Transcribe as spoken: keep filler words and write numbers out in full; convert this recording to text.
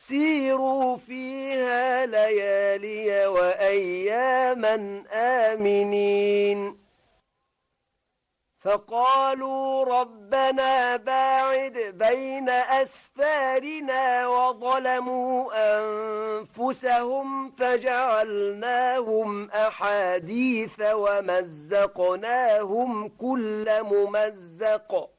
سيروا فيها ليالي وأياما آمنين فقالوا ربنا باعد بين أسفارنا وظلموا أنفسهم فجعلناهم أحاديث ومزقناهم كل ممزق